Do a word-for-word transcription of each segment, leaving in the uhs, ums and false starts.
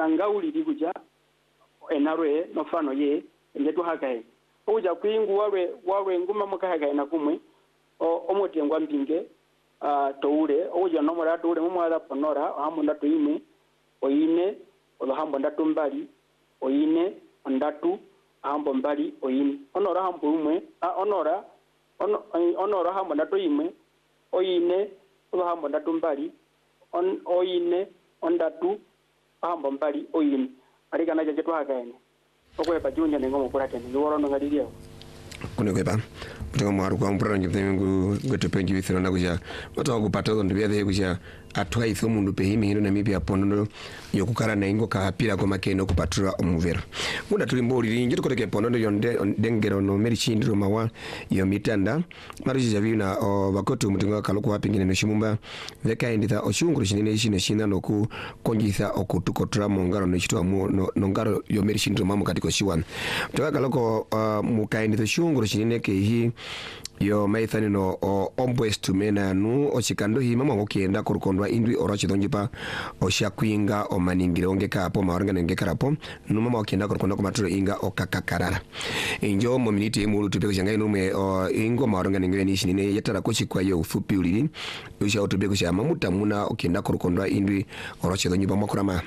tangauli likuja enarwe nofano ye nyetu hakae uja kuingu wawe wawe nguma mukahakae na kumwe o omotengwa mbinge a toure uja nomora toure mumwala ponora hamunda tuime oine olohambo ndatu mbali oine ondatu hambo mbali oine onora hambo umwe onora ono onora hambo ndatu imwe oine olohambo ndatu mbali on oine ondatu hambo mbali oine arika naje jetu hakaene okwepa junya nengomo kuratene niworono ngalirio kunekwepa kutenga mwaru kwa mpura njimtengu gwetepenji withiro na kuja wata wakupata ondo biadhe kuja atuwa itho mundu pehimi hino na mipi aponono yokukara na ingo kahapira kwa makeno kupatura omuvero munda tulimbo uli njetu koteke ponono yonde dengero no meri chindiro mawa yomitanda maruji javiu na wakotu mutinga kaluku wapingine no shimumba veka enditha oshunguru shinene ishi no shina no ku konjitha okutukotura mongaro no chitu amu no ngaro yomeri chindiro mamu katiko shiwan mutinga kaluku mukaenditha shunguru shinene kehi yo maithani no ombwestu mena nu ochikando hima mwango kienda kurukondwa indwi orochi donjipa oshakuinga omaningire ongeka apo maorenga nengeka rapo numa mwango kienda kurukondwa kumaturo inga okakakarara injo mominiti mulu tupe kushanga inume ingo maorenga nengire nishi nine yatara kochi kwa yo ufupi ulini usha utube kushanga mamuta muna okienda kurukondwa indwi orochi donjipa mwakurama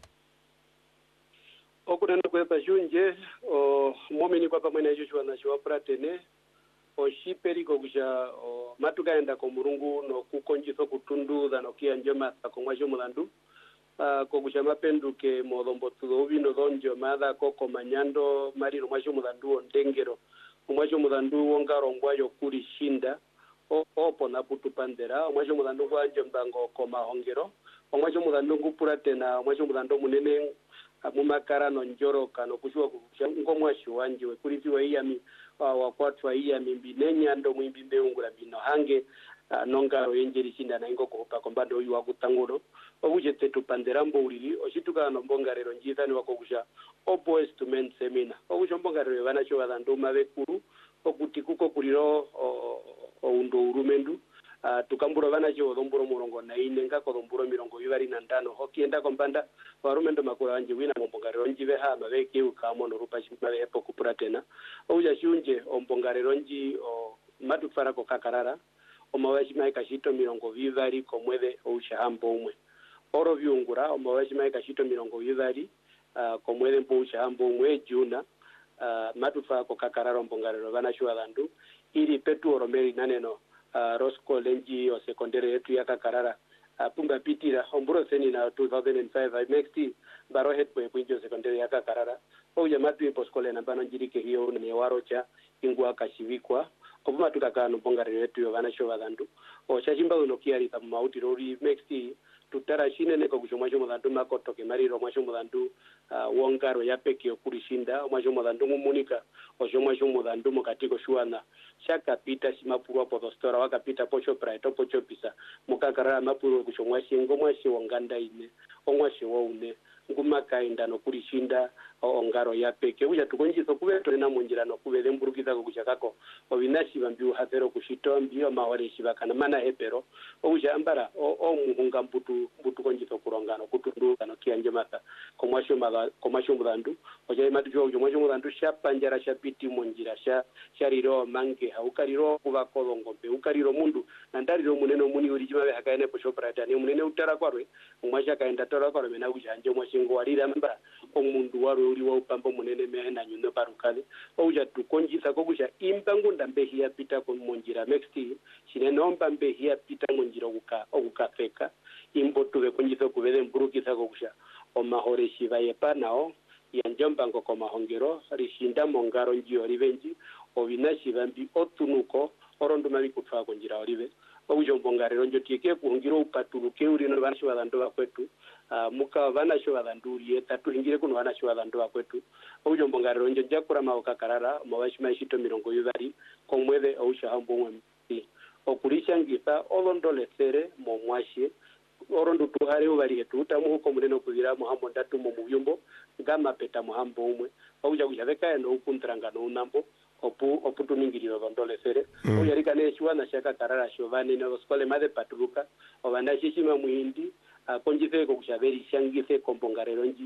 okunenda kwepa junje o momini kwa pamwena joshua na shwa pratene oshiperiko kuja matukaenda ko murungu no kukonjitho kutunduza no kianjo masa ko mwajo mulandu uh, ko kuja mapenduke modhombo tudo bino donjo madha ko komanyando marino mwajo mulandu ondengero mwajo mulandu wongarongwa yo kuri shinda o opo na putupandera mwajo mulandu gwanjo mbango ko mahongero mwajo mulandu ngupuratena mwajo mulandu munene mumakara no njoro kano kushwa kushwa ngomwashi wanje kuriziwa iyami wakwatwa iyami mbinenya ndo mwimbimbe ungula bino hange uh, nongaro yenjeri shinda na ingo kuhupa kombando uyu wakutanguro obuje tetu panderambo ulili oshituka no mbongarero njithani wako kusha opposed to men seminar obuje mbongarero bana cho badando mabekuru okuti kuko kuliro oundo urumendu Uh, tukamburo bana jo domburo murongo na ine nga ko domburo mirongo bibari na ndano hokienda kombanda warumendo makura anje wina mombongarero njibe ha mabeke ukamo no rupa shimale epo kupuratena ouja shunje ombongarero nji o matufara ko kakarara o mawashi mai kashito mirongo bibari ko mwede ouja hambo umwe oro byungura o mawashi mai kashito mirongo bibari uh, ko mwede mpo ouja hambo umwe juna uh, matufara ko kakarara ombongarero bana shwa landu ili petu oromeri naneno Uh, Roscoe Lenji o secondary yetu ya kakarara uh, pumba pitira omburo seni na two thousand five I next baro head po punjo secondary ya kakarara o jamatu ipo skole na bano njirike hiyo ne warocha ingwa kashivikwa obuma tukakano bongare yetu yo bana showa dandu o shashimba uno kiari ta mauti rori next tutara shine ne ko kushomwa shomo dandu makoto ke mariro mwa shomo dandu uh, wongaro ya peke okurishinda mwa shomo dandu mumunika o shomo shomo dandu mukatiko shuana shaka pita simapuru apo dostora wakapita pocho praeto pocho pisa mukakarara mapuru kushomwa shingo mwa shi wonganda ine omwa shi woune nguma kainda no kurishinda ongaro ya peke uja tukonjiso kubeto na munjira no kubele mburukiza ko kushakako obinashi bambiu hatero kushito mbio mahore shibakana mana hepero uja ambara o muhunga mbutu mbutu konjiso kurongano kutunduka no kianje mata komwasho mala komwasho mudandu oja matu jo jo mwasho mudandu shapanjara shapiti munjira sha shariro mange haukariro kuba kolongo be ukariro mundu nandariro muneno muni urijima be hakaene posho prata ni munene utara kwarwe mwasha kaenda tora kwarwe na ujanje mwashingo walira mba omundu warwe uri wa upambo munene mehena nyuno parukale ouja tukonjisa ko kusha impangu ndambe hiya pita ko monjira next shine omba mbe hiya pita monjira okuka okukafeka imbo tuwe konjisa kubele mburukisa ko kusha o mahore shivaye panao yanjomba ngo ko mahongero rishinda mongaro njio rivenji obinashi bambi otunuko orondo mami kutwa konjira orive ouja mbongarero njotieke kuhungiro upatuluke uri no banshi badando bakwetu uh, muka bana shwa banduri eta tuhingire kuno bana shwa bandando bakwetu oujo mbongarero njo jakura maoka karara mawashi mashito mirongo yubari komwede ausha hambo mwe okulisha ngisa olondole sere momwashie orondo tuhare ubari etu utamu ko muneno kuzira muhambo ndatu mu muyumbo gama peta muhambo umwe ouja kujaveka eno ukuntranga no nambo opu oputu ningiriyo bandole sere mm. Oyari kane shwa na shaka karara shovani no skole made patuluka obanda shishima muhindi uh, konjise ko kushaveri shangise kombongarero nji